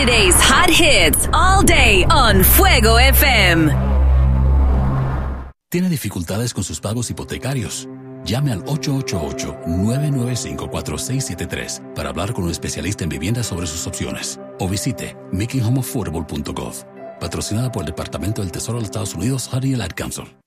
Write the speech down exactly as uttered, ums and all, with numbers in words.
Saturday's hot hits all day on Fuego F M. ¿Tiene dificultades con sus pagos hipotecarios? Llame al ocho ocho ocho, nueve nueve cinco, cuatro seis siete tres para hablar con un especialista en viviendas sobre sus opciones. O visite making home affordable punto gov. Patrocinada por el Departamento del Tesoro de los Estados Unidos, Honey y el Ad Council.